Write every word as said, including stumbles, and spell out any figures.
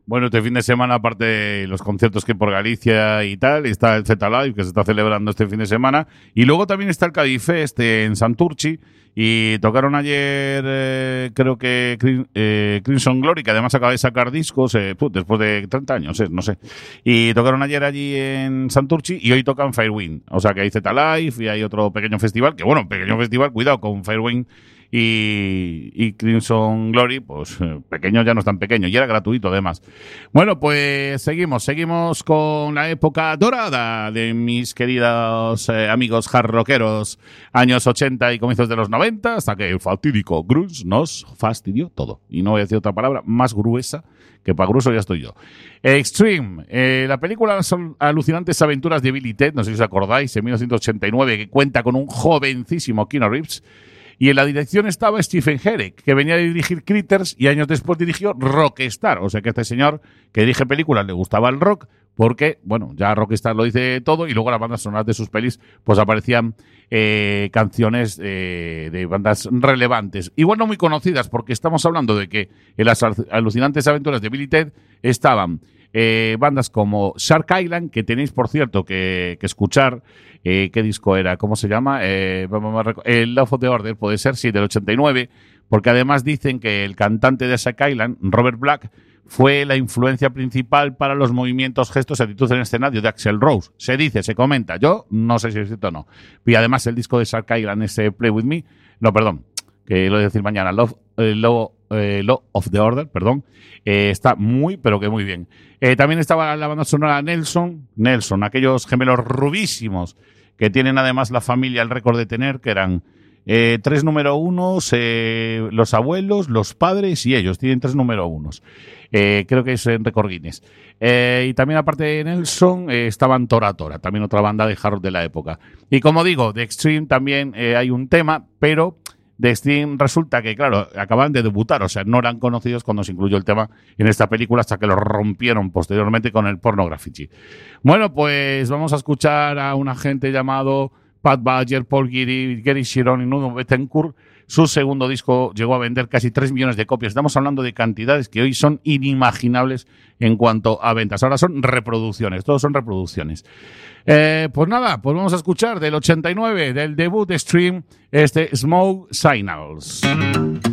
Bueno, este fin de semana, aparte de los conciertos que hay por Galicia y tal, está el Z Live, que se está celebrando este fin de semana. Y luego también está el Cádiz Fest en Santurchi. Y tocaron ayer, eh, creo que eh, Crimson Glory, que además acaba de sacar discos eh, put, después de treinta años, eh, no sé. Y tocaron ayer allí en Santurchi y hoy tocan Firewind. O sea que hay Z Live y hay otro pequeño festival, que bueno, pequeño festival, cuidado con Firewind y, y Crimson Glory, pues eh, pequeño ya no es tan pequeño, y era gratuito además. Bueno, pues seguimos, seguimos con la época dorada de mis queridos eh, amigos hard rockeros, años ochenta y comienzos de los noventa, hasta que el fatídico grunge nos fastidió todo. Y no voy a decir otra palabra más gruesa, que para grueso ya estoy yo. Extreme, eh, la película son alucinantes aventuras de Bill y Ted, no sé si os acordáis, en mil novecientos ochenta y nueve, que cuenta con un jovencísimo Keanu Reeves. Y en la dirección estaba Stephen Herek, que venía de dirigir Critters y años después dirigió Rockstar. O sea que este señor que dirige películas le gustaba el rock porque, bueno, ya Rockstar lo dice todo y luego las bandas sonoras de sus pelis pues aparecían eh, canciones eh, de bandas relevantes. Igual no muy conocidas porque estamos hablando de que en las alucinantes aventuras de Bill y Ted estaban eh, bandas como Shark Island, que tenéis por cierto que, que escuchar. Eh, ¿Qué disco era? ¿Cómo se llama? Eh, el Love of the Order, puede ser, sí, del ochenta y nueve, porque además dicen que el cantante de Shark Island, Robert Black, fue la influencia principal para los movimientos, gestos y actitudes en escenario de Axl Rose. Se dice, se comenta. Yo no sé si es cierto o no. Y además el disco de Shark Island, ese Play With Me, no, perdón, que lo voy a decir mañana, Love, eh, Love, eh, Love of the Order, perdón, eh, está muy, pero que muy bien. Eh, también estaba la banda sonora Nelson, Nelson, aquellos gemelos rubísimos que tienen además la familia el récord de tener, que eran eh, tres número unos, eh, los abuelos, los padres y ellos, tienen tres número unos. Eh, creo que es en récord Guinness. Eh, y también aparte de Nelson eh, estaban Tora Tora, también otra banda de hard rock de la época. Y como digo, de Extreme también eh, hay un tema, pero de Extreme resulta que, claro, acaban de debutar, o sea, no eran conocidos cuando se incluyó el tema en esta película hasta que lo rompieron posteriormente con el Pornography. Bueno, pues vamos a escuchar a una gente llamado Pat Badger, Paul Geary, Gary Chiron y Nuno Bettencourt. Su segundo disco llegó a vender casi tres millones de copias. Estamos hablando de cantidades que hoy son inimaginables en cuanto a ventas. Ahora son reproducciones, todos son reproducciones. Eh, pues nada, pues vamos a escuchar del ochenta y nueve, del debut de Extreme, este Smoke Signals.